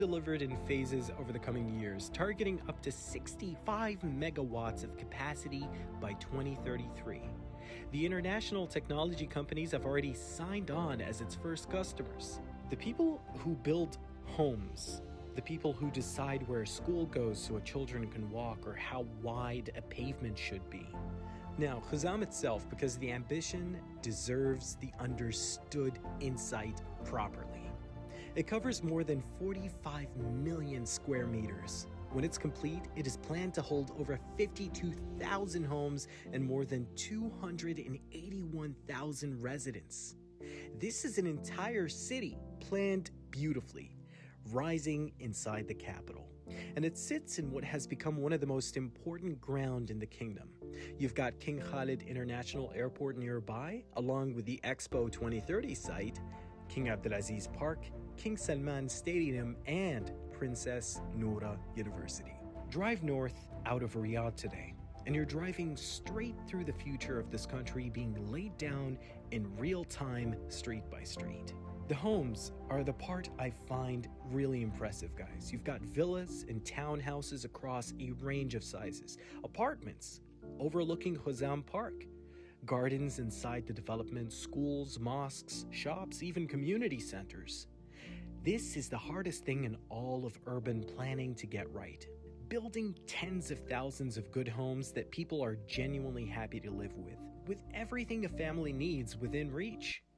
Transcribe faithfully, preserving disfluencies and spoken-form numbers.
delivered in phases over the coming years, targeting up to sixty-five megawatts of capacity by twenty thirty-three. The international technology companies have already signed on as its first customers. The people who build homes, the people who decide where a school goes so a children can walk or how wide a pavement should be. Now, Khuzam itself, because the ambition deserves the understood insight properly. It covers more than forty-five million square meters. When it's complete, it is planned to hold over fifty-two thousand homes and more than two hundred eighty-one thousand residents. This is an entire city planned beautifully, rising inside the capital. And it sits in what has become one of the most important ground in the kingdom. You've got King Khalid International Airport nearby, along with the Expo twenty thirty site, King Abdulaziz Park, King Salman Stadium, and Princess Noura University. Drive north out of Riyadh today, and you're driving straight through the future of this country being laid down in real time, street by street. The homes are the part I find really impressive, guys. You've got villas and townhouses across a range of sizes, apartments overlooking Khuzam Park, gardens inside the development, schools, mosques, shops, even community centers. This is the hardest thing in all of urban planning to get right. Building tens of thousands of good homes that people are genuinely happy to live with, with everything a family needs within reach.